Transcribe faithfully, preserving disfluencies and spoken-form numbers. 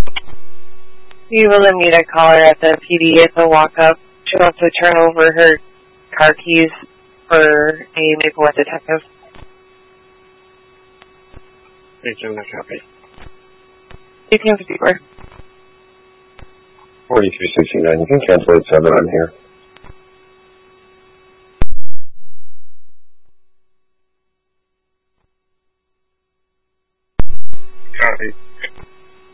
You will meet a caller at the P D at the walk-up. She wants to turn over her car keys for a Maplewood detective. eighteen, copy. eighteen fifty-four. forty-three sixty-nine. You can cancel at seven on here. Copy.